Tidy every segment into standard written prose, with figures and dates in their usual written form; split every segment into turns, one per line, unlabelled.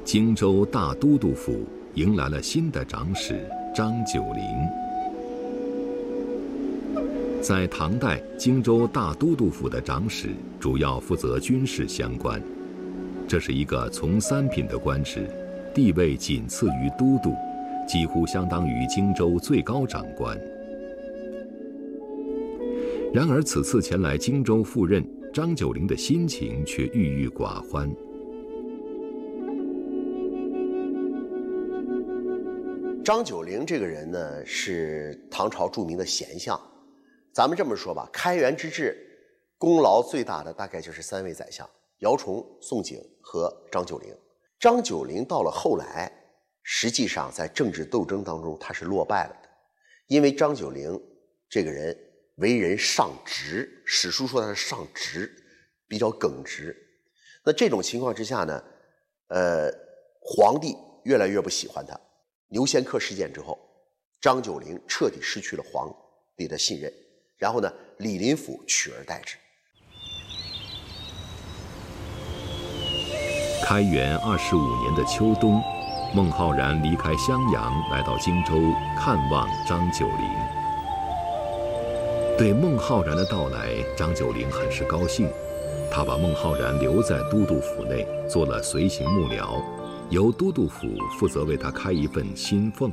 荆州大都督府迎来了新的长史张九龄。在唐代，荆州大都督府的长史主要负责军事相关，这是一个从三品的官职，地位仅次于都督，几乎相当于荆州最高长官。然而，此次前来荆州赴任，张九龄的心情却郁郁寡欢。
张九龄这个人呢，是唐朝著名的贤相。咱们这么说吧，开元之治功劳最大的大概就是3位宰相：姚崇、宋璟和张九龄。张九龄到了后来，实际上在政治斗争当中他是落败了的，因为张九龄这个人为人上直，史书说他是上直，比较耿直。那这种情况之下呢，皇帝越来越不喜欢他。牛仙客事件之后，张九龄彻底失去了皇帝的信任，然后呢，李林甫取而代之。
开元25年的秋冬，孟浩然离开襄阳，来到荆州看望张九龄。对孟浩然的到来，张九龄很是高兴，他把孟浩然留在都督府内，做了随行幕僚，由都督府负责为他开一份薪俸。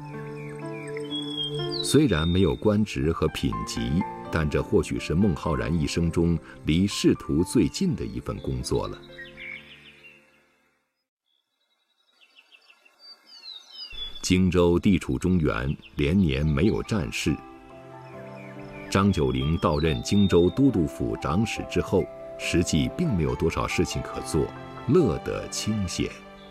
虽然没有官职和品级，但这或许是孟浩然一生中离仕途最近的一份工作了。荆州地处中原，连年没有战事。张九龄到任荆州都督府长史之后，实际并没有多少事情可做，乐得清闲。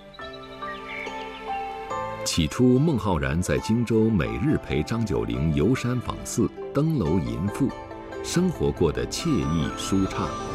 起初，孟浩然在荆州每日陪张九龄游山访寺、登楼吟赋，生活过得惬意舒畅。